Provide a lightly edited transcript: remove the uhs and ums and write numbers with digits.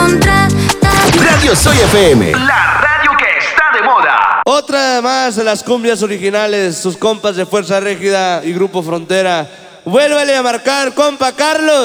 contrata. Radio Soy FM, La radio que está de moda. Otra más de las cumbias originales, sus compas de Fuerza Régida y Grupo Frontera. Vuélvele a marcar, compa Carlos.